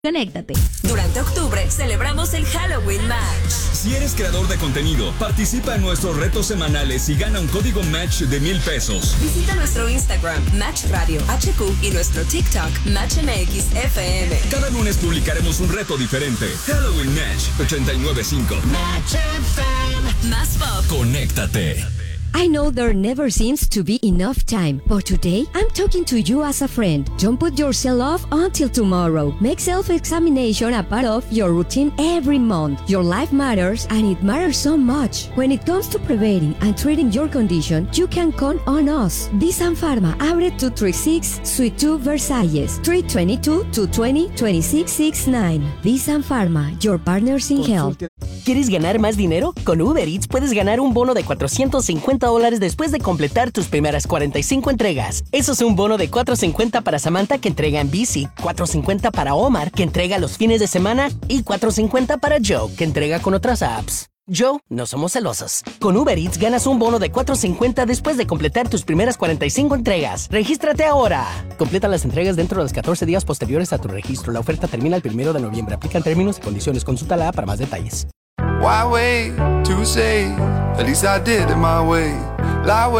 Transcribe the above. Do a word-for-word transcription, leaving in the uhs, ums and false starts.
Conéctate. Durante octubre celebramos el Halloween Match. Si eres creador de contenido, participa en nuestros retos semanales y gana un código Match de mil pesos. Visita nuestro Instagram, Match Radio H Q, y nuestro TikTok, Match M X F M. Cada lunes publicaremos un reto diferente. Halloween Match ochenta y nueve punto cinco. Match F M. Más pop. Conéctate. I know there never seems to be enough time, but today I'm talking to you as a friend. Don't put yourself off until tomorrow. Make self-examination a part of your routine every month. Your life matters, and it matters so much. When it comes to preventing and treating your condition, you can count on us. Visan Pharma, abre two thirty-six, Suite two, Versalles, three twenty-two, two twenty, twenty-six sixty-nine. Visan Pharma, your partners in health. ¿Quieres ganar más dinero? Con Uber Eats puedes ganar un bono de cuatrocientos cincuenta dólares después de completar tus primeras cuarenta y cinco entregas. Eso es un bono de cuatrocientos cincuenta para Samantha, que entrega en bici, cuatrocientos cincuenta para Omar, que entrega los fines de semana, y cuatrocientos cincuenta para Joe, que entrega con otras apps. Joe, no somos celosos. Con Uber Eats ganas un bono de cuatrocientos cincuenta después de completar tus primeras cuarenta y cinco entregas. ¡Regístrate ahora! Completa las entregas dentro de los catorce días posteriores a tu registro. La oferta termina el primero de noviembre. Aplican términos y condiciones. Consulta la app para más detalles. Why wait to say? At least I did it my way. Lie